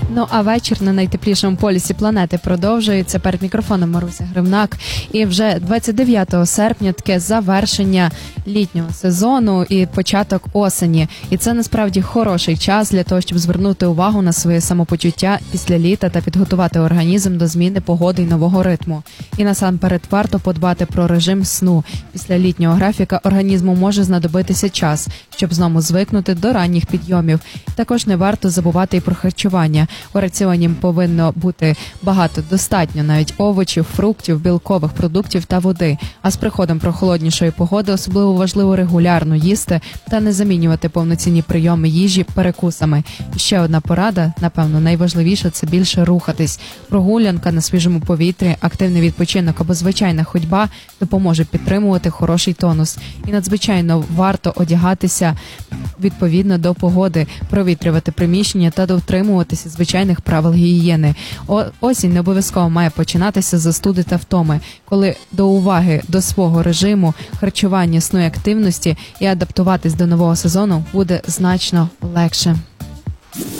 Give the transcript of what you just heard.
Ну а вечір на найтеплішому полюсі планети продовжується. Перед мікрофоном Маруся Гривнак. І вже 29 серпня таке завершення літнього сезону і початок осені. І це насправді хороший час для того, щоб звернути увагу на своє самопочуття після літа та підготувати організм до зміни погоди й нового ритму. І насамперед варто подбати про режим сну. Після літнього графіка організму може знадобитися час, щоб знову звикнути до ранніх підйомів. Також не варто забувати і про харчування. У раціоні повинно бути достатньо навіть овочів, фруктів, білкових продуктів та води. А з приходом прохолоднішої погоди особливо важливо регулярно їсти та не замінювати повноцінні прийоми їжі перекусами. І ще одна порада, напевно, найважливіша – це більше рухатись. Прогулянка на свіжому повітрі, активний відпочинок або звичайна ходьба допоможе підтримувати хороший тонус. І надзвичайно варто одягатися відповідно до погоди, провітрювати приміщення та дотримуватися звичайних правил гігієни. Осінь не обов'язково має починатися з застуди та втоми, коли до уваги до свого режиму, харчування, сну і активності і адаптуватись до нового сезону буде значно легше.